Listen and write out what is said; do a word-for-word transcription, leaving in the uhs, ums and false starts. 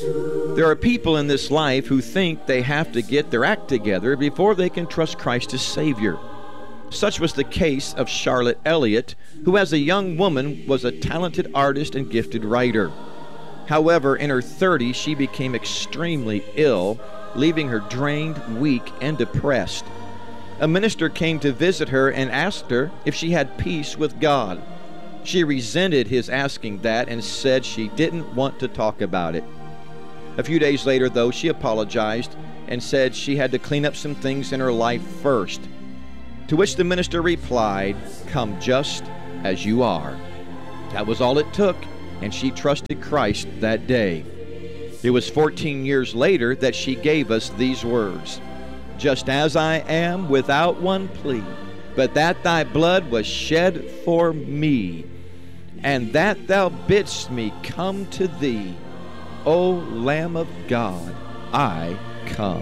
There are people in this life who think they have to get their act together before they can trust Christ as Savior. Such was the case of Charlotte Elliott, who as a young woman was a talented artist and gifted writer. However, in her thirties, she became extremely ill, leaving her drained, weak, and depressed. A minister came to visit her and asked her if she had peace with God. She resented his asking that and said she didn't want to talk about it. A few days later, though, she apologized and said she had to clean up some things in her life first. To which the minister replied, "Come just as you are." That was all it took, and she trusted Christ that day. It was fourteen years later that she gave us these words, "Just as I am without one plea, but that thy blood was shed for me, and that thou bidst me come to thee, O Lamb of God, I come."